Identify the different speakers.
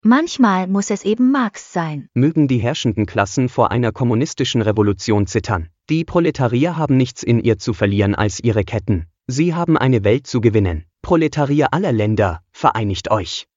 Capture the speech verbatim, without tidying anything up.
Speaker 1: Manchmal muss es eben Marx sein.
Speaker 2: Mögen die herrschenden Klassen vor einer kommunistischen Revolution zittern. Die Proletarier haben nichts in ihr zu verlieren als ihre Ketten. Sie haben eine Welt zu gewinnen. Proletarier aller Länder, vereinigt euch!